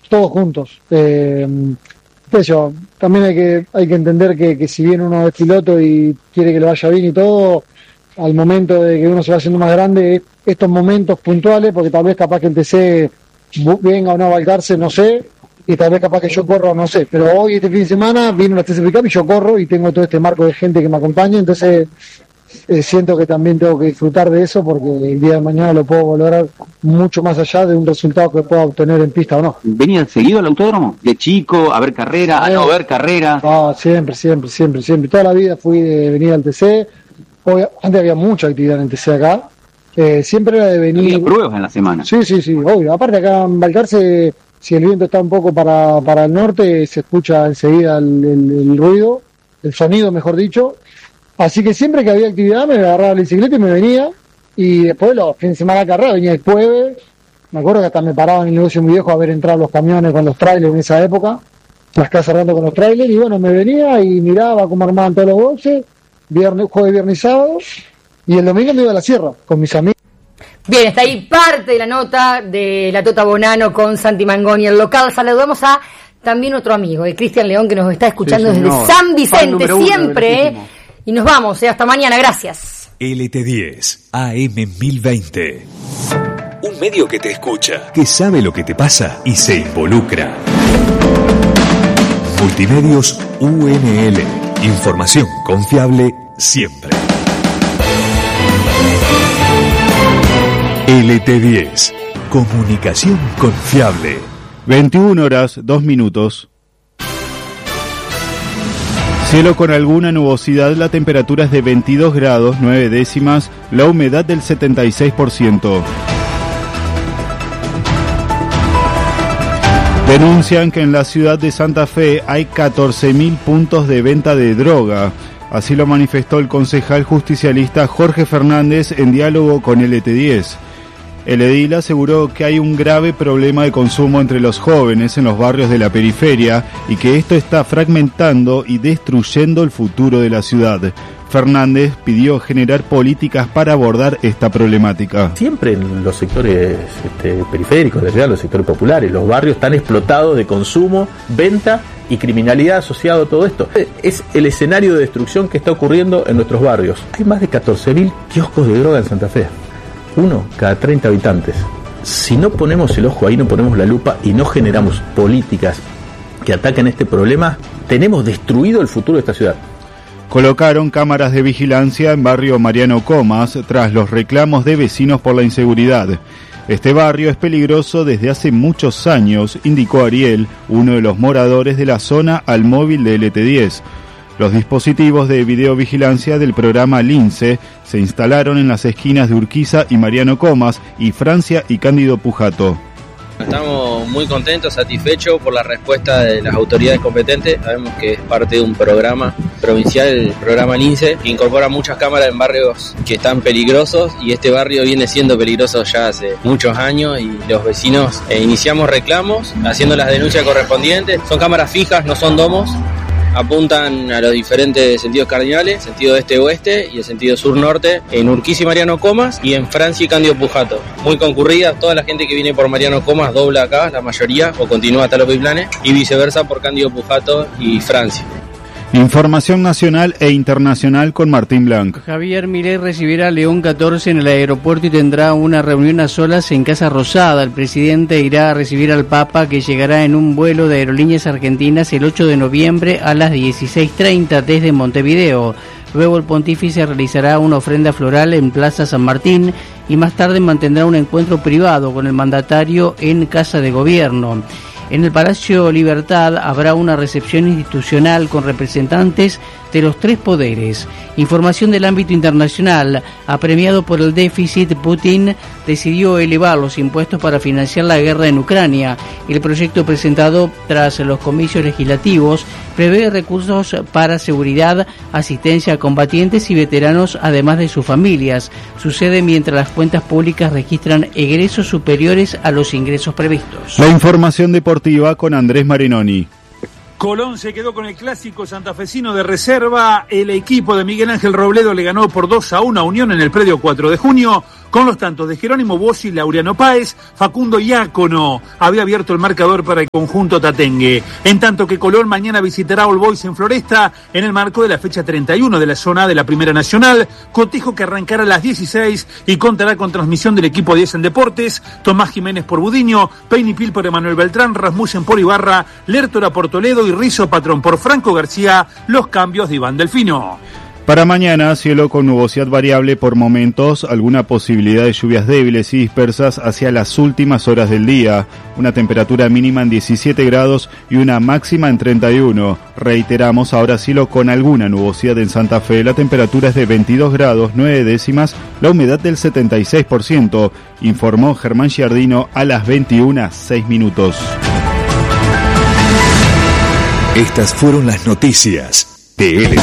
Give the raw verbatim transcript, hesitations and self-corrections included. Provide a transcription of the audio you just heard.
todos juntos. Eh, Eso, también hay que hay que entender que, que si bien uno es piloto y quiere que le vaya bien y todo, al momento de que uno se va haciendo más grande, estos momentos puntuales, porque tal vez capaz que el T C venga o no a Balcarce, no sé, y tal vez capaz que yo corro, no sé, pero hoy este fin de semana vino la T C Pickup y yo corro y tengo todo este marco de gente que me acompaña, entonces eh, siento que también tengo que disfrutar de eso porque el día de mañana lo puedo lograr mucho más allá de un resultado que pueda obtener en pista o no. ¿Venían seguido al autódromo? ¿De chico, a ver carrera, a no ver carrera? No, siempre, siempre, siempre, siempre. Toda la vida fui de venir al T C. Hoy, antes había mucha actividad en el T C acá. Eh, siempre era de venir... ¿Había pruebas en la semana? Sí, sí, sí, obvio. Aparte acá en Balcarce, si el viento está un poco para, para el norte, se escucha enseguida el, el, el ruido, el sonido, mejor dicho. Así que siempre que había actividad me agarraba la bicicleta y me venía. Y después los fines de semana de carrera venía el jueves. Me acuerdo que hasta me paraba en el negocio muy viejo a ver entrar los camiones con los trailers en esa época. Las casas cerrando con los trailers. Y bueno, me venía y miraba cómo armaban todos los boxes. Viernes, jueves, viernes y sábado. Y el domingo me iba a la sierra con mis amigos. Bien, está ahí parte de la nota de la Tota Bonano con Santi Mangoni, el local. Saludamos a también otro amigo, el Cristian León, que nos está escuchando sí, desde San Vicente siempre. Eh, y nos vamos, eh, hasta mañana, gracias. L T diez, A M mil veinte. Un medio que te escucha, que sabe lo que te pasa y se involucra. Multimedios U N L. Información confiable siempre. L T diez. Comunicación confiable. veintiuna horas, dos minutos. Cielo con alguna nubosidad, la temperatura es de veintidós grados, nueve décimas, la humedad del setenta y seis por ciento. Denuncian que en la ciudad de Santa Fe hay catorce mil puntos de venta de droga. Así lo manifestó el concejal justicialista Jorge Fernández en diálogo con L T diez. El edil aseguró que hay un grave problema de consumo entre los jóvenes en los barrios de la periferia y que esto está fragmentando y destruyendo el futuro de la ciudad. Fernández pidió generar políticas para abordar esta problemática. Siempre en los sectores este, periféricos, de los sectores populares, los barrios están explotados de consumo, venta y criminalidad asociado a todo esto. Es el escenario de destrucción que está ocurriendo en nuestros barrios. Hay más de catorce mil kioscos de droga en Santa Fe. Uno cada treinta habitantes. Si no ponemos el ojo ahí, no ponemos la lupa y no generamos políticas que ataquen este problema, tenemos destruido el futuro de esta ciudad. Colocaron cámaras de vigilancia en barrio Mariano Comas tras los reclamos de vecinos por la inseguridad. Este barrio es peligroso desde hace muchos años, indicó Ariel, uno de los moradores de la zona, al móvil de L T diez. Los dispositivos de videovigilancia del programa Lince se instalaron en las esquinas de Urquiza y Mariano Comas y Francia y Cándido Pujato. Estamos muy contentos, satisfechos por la respuesta de las autoridades competentes. Sabemos que es parte de un programa provincial, el programa Lince, que incorpora muchas cámaras en barrios que están peligrosos, y este barrio viene siendo peligroso ya hace muchos años, y los vecinos eh, iniciamos reclamos haciendo las denuncias correspondientes. Son cámaras fijas, no son domos. Apuntan a los diferentes sentidos cardinales, sentido este-oeste y el sentido sur-norte, en Urquiza y Mariano Comas, y en Francia y Cándido Pujato. Muy concurrida, toda la gente que viene por Mariano Comas dobla acá, la mayoría, o continúa hasta los Piplanes, y viceversa por Cándido Pujato y Francia. Información nacional e internacional con Martín Blanc. Javier Milei recibirá a León catorce en el aeropuerto y tendrá una reunión a solas en Casa Rosada. El presidente irá a recibir al Papa, que llegará en un vuelo de Aerolíneas Argentinas el ocho de noviembre a las dieciséis treinta desde Montevideo. Luego el pontífice realizará una ofrenda floral en Plaza San Martín y más tarde mantendrá un encuentro privado con el mandatario en Casa de Gobierno. En el Palacio Libertad habrá una recepción institucional con representantes de los tres poderes. Información del ámbito internacional. Apremiado por el déficit, Putin decidió elevar los impuestos para financiar la guerra en Ucrania. El proyecto presentado tras los comicios legislativos prevé recursos para seguridad, asistencia a combatientes y veteranos, además de sus familias. Sucede mientras las cuentas públicas registran egresos superiores a los ingresos previstos. La información deportiva con Andrés Marinoni. Colón se quedó con el clásico santafesino de reserva. El equipo de Miguel Ángel Robledo le ganó por dos a uno a Unión en el predio cuatro de junio. con los tantos de Jerónimo Bossi y Laureano Páez. Facundo Iácono había abierto el marcador para el conjunto tatengue. En tanto que Colón mañana visitará a All Boys en Floresta en el marco de la fecha treinta y uno de la zona de la Primera Nacional. Cotejo que arrancará a las dieciséis y contará con transmisión del equipo diez en Deportes. Tomás Jiménez por Budiño, Peinipil por Emanuel Beltrán, Rasmussen por Ibarra, Lertora por Toledo y Rizo Patrón por Franco García. Los cambios de Iván Delfino. Para mañana, cielo con nubosidad variable por momentos, alguna posibilidad de lluvias débiles y dispersas hacia las últimas horas del día, una temperatura mínima en diecisiete grados y una máxima en treinta y uno. Reiteramos, ahora cielo con alguna nubosidad en Santa Fe, la temperatura es de veintidós grados nueve décimas, la humedad del setenta y seis por ciento, informó Germán Giardino a las veintiuna seis minutos. Estas fueron las noticias de L.